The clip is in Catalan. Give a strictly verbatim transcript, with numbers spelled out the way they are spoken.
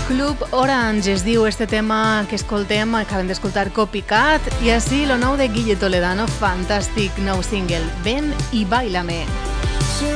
Club Orange es diu este tema que escoltem, acabem d'escoltar Copycat, i així lo nou de Guille Toledano, fantàstic nou single, Ven i Báilame.